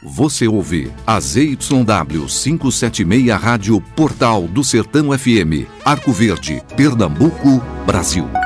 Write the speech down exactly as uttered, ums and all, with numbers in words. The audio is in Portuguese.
Você ouve a Z Y W quinhentos e setenta e seis Rádio Portal do Sertão F M, Arco Verde, Pernambuco, Brasil.